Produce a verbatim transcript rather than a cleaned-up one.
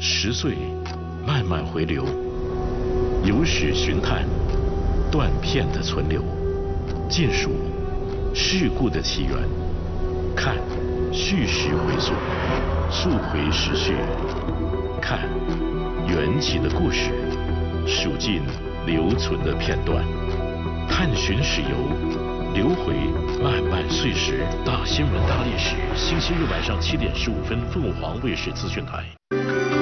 十岁慢慢回流，有史寻探，断片的存留，尽数事故的起源，看叙事回溯，溯回时序，看缘起的故事，数尽留存的片段，探寻史游，留回漫漫岁时。大新闻大历史，星期日晚上七点十五分，凤凰卫视资讯台。